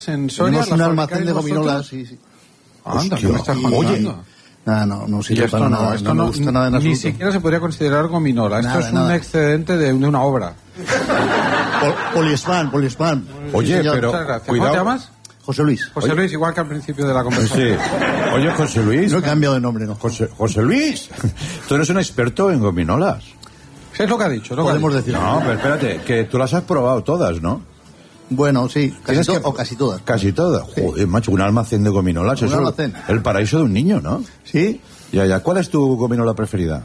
En Soria, tenemos un almacén de gominolas, sí. Anda, ¿qué me estás contando? Oye. No sirve para nada. Esto no me gusta nada en ni absoluto. siquiera se podría considerar gominola. Esto Nada, es un nada. excedente de una obra. Poliespan. Oye, Sí, señor. pero Muchas gracias. cuidado. ¿Cómo te llamas? José Luis. José Luis, igual que al principio de la Sí. conversación. Oye, José Luis. No he cambiado de nombre, ¿no? José Luis, tú eres un experto en gominolas. Es lo que ha dicho. Lo que ha Podemos dicho. decir. No, pero espérate, que tú las has probado todas, ¿no? Bueno, sí, Tienes que- o casi todas. Casi todas. Joder, macho, un almacén de gominolas. Un Eso almacén. el paraíso de un niño, ¿no? ¿Sí? Ya. ¿Cuál es tu gominola preferida?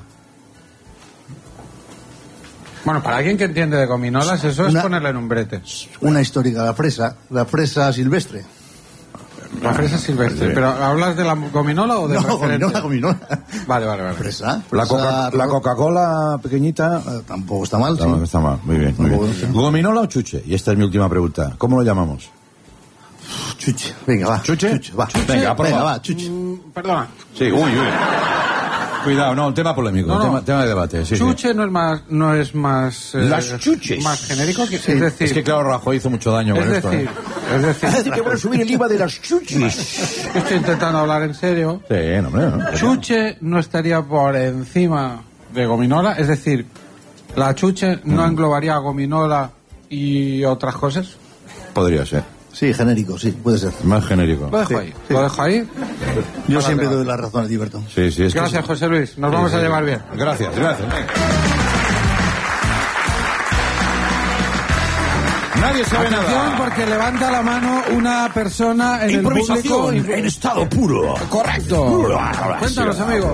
Bueno, para alguien que entiende de gominolas, eso es Una- ponerle en un brete. Una histórica, la fresa silvestre. La fresa silvestre. Sí. ¿Pero hablas de la gominola o de No, referente? gominola. Vale. Fresa. La Coca-Cola pequeñita. Tampoco está mal, sí. No, está mal, muy bien. Tampoco está mal. ¿Gominola o chuche? Y esta es mi última pregunta. ¿Cómo lo llamamos? Chuche. Venga, va. ¿Chuche? Va. Venga, Venga, va, chuche. Perdona. Sí, uy. Cuidado, no, tema polémico, No. tema de debate. Sí, Chuche no es más Las chuches. más genérico que Sí. es decir, Es que claro, Rajoy hizo mucho daño con esto. es decir, que van a subir el IVA de las chuches. estoy intentando hablar en serio. Sí, no, hombre, no. Chuche no estaría por encima de gominola, es decir, la chuche no englobaría a gominola y otras cosas. Podría ser. Sí, genérico, sí, puede ser. Más genérico. Lo dejo ahí. Lo dejo ahí. Yo Para siempre debate. doy la razón a Diverto. Sí, es que Gracias, José Luis. Nos vamos a llevar bien. Gracias. Nadie sabe Atención, nada. porque levanta la mano una persona en el público. en estado puro. Correcto. Cuéntanos, amigo.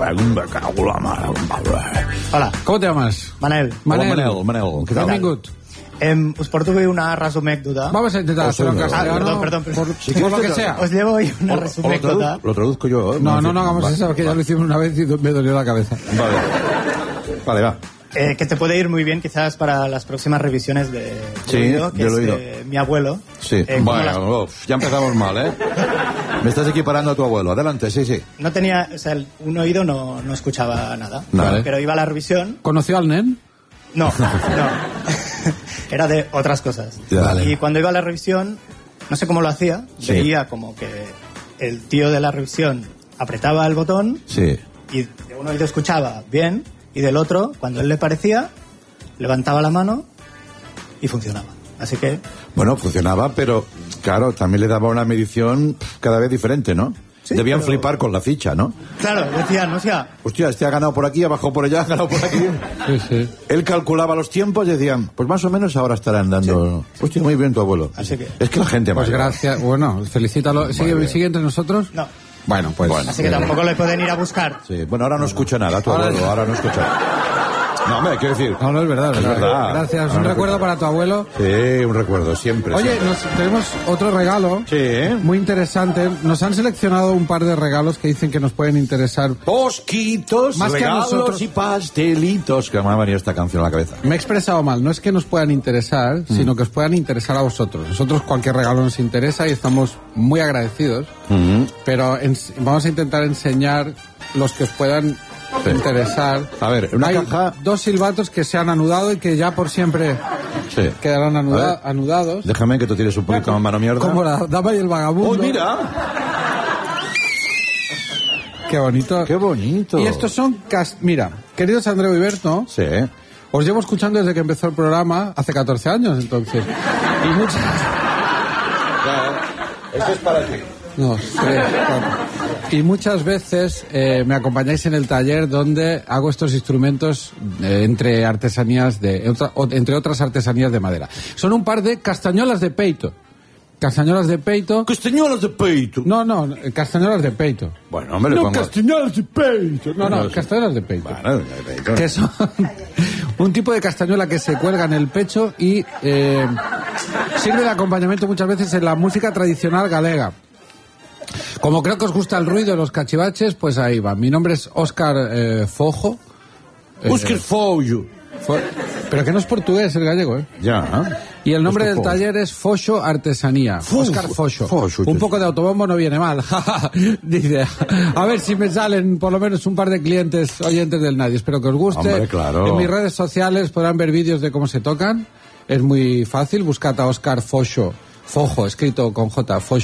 Hola, ¿Cómo te llamas? Manel. Manel. ¿Qué tal? Benvingut. Us porto avui una resumècdota. Vamos a intentar hacerlo en castellano. perdón. Por lo que sea. Os llevo hoy una resumècdota. Lo traduzco yo. No hagamos Vale. eso, que ya lo hicimos una vez y me dolió la cabeza. Vale, va. Que te puede ir muy bien quizás para las próximas revisiones de Sí, oído, que del es oído. mi abuelo. Sí. Como las- Bueno, ya empezamos mal, ¿eh? Me estás equiparando a tu abuelo. Adelante, sí. no tenía, o sea, un oído no escuchaba nada. Vale. Pero iba a la revisión. ¿Conoció al nen? No. Era de otras cosas. Vale. Y cuando iba a la revisión, no sé cómo lo hacía, Sí. veía como que el tío de la revisión apretaba el botón Sí. y de un oído escuchaba bien y del otro, cuando él le parecía, levantaba la mano y funcionaba. Así que, Bueno, funcionaba, pero claro, también le daba una medición cada vez diferente, ¿no? Sí, Debían pero- flipar con la ficha, ¿no? claro, decían, o sea, Hostia, este ha ganado por aquí, ha bajado por allá, ha ganado por aquí. Sí. Él calculaba los tiempos y decían, pues más o menos ahora estarán dando... Hostia, muy bien tu abuelo. Así que- Es que la gente... Pues mayor. gracias. Bueno, felicítalo. ¿Sigue entre nosotros? no. Bueno, pues... Así que tampoco le pueden ir a buscar. Sí, bueno, ahora no escucha nada, tu Ahora- abuelo, ahora no escucha. No, hombre, quiero decir... No, es verdad. Es verdad. Gracias. No, Un no, recuerdo no. para tu abuelo. Sí, un recuerdo, siempre. Oye, siempre. tenemos otro regalo. Sí, ¿eh? Muy interesante. Nos han seleccionado un par de regalos que dicen que nos pueden interesar. Posquitos, Más que a regalos nosotros. y pastelitos. Que me ha venido esta canción a la cabeza. Me he expresado mal. No es que nos puedan interesar, sino que os puedan interesar a vosotros. Nosotros cualquier regalo nos interesa y estamos muy agradecidos. Pero vamos a intentar enseñar los que os puedan interesar. A ver, una Hay caja... 2 silbatos que se han anudado y que ya por siempre Sí. quedarán A ver. anudados. Déjame que tú tires un poquito más mano mierda. Como la dama y el vagabundo. ¡Oh, mira! Qué bonito. ¡Qué bonito! Y estos son... Mira, queridos Andreu y Berto, Sí. os llevo escuchando desde que empezó el programa, hace 14 años entonces. Y muchas... Esto es para ti. No, 3, 4. Y muchas veces me acompañáis en el taller donde hago estos instrumentos entre artesanías entre otras artesanías de madera. Son un par de castañolas de peito. Castañolas de peito. Castañuelas de peito. No, castañolas de peito. Bueno, hombre, le No, pongo... castañolas de peito. No, No, sí. castañolas de peito. Bueno, de peito. Que son un tipo de castañuela que se cuelga en el pecho y sirve de acompañamiento muchas veces en la música tradicional galega. Como creo que os gusta el ruido de los cachivaches, pues ahí va. Mi nombre es Óscar Fojo. Óscar Fojo. Pero que no es portugués el gallego, ¿eh? Ya. Y el nombre Óscar del Fojo. taller es Foxo Artesanía. Óscar Foxo. Foxo, Un poco de autobombo no viene mal. Dice, a ver si me salen por lo menos un par de clientes oyentes del Nadie. Espero que os guste. Hombre, claro. En mis redes sociales podrán ver vídeos de cómo se tocan. Es muy fácil. Buscad a Óscar Foxo Fojo, escrito con J, Fojo.